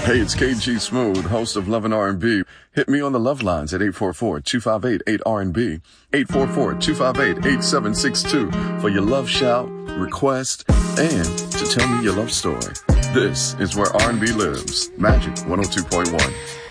Hey, it's KG Smooth, host of Love and R&B. Hit me on the love lines at 844-258-8RNB, 844-258-8762 for your love shout, request, and to tell me your love story. This is where R&B lives. Magic 102.1.